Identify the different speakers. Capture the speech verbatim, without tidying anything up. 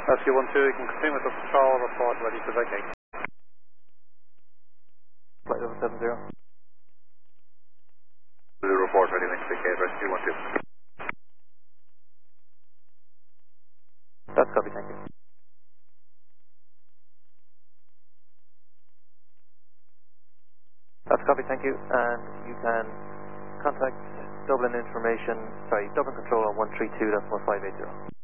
Speaker 1: Rescue one two, you can continue with the patrol, report ready to vacate.
Speaker 2: Flight level seven zero.
Speaker 3: Blue report ready to vacate, rescue one two.
Speaker 2: That's copy, thank you. That's copy, thank you. And you can contact Dublin information, sorry, Dublin control on one three two, that's one five eight zero.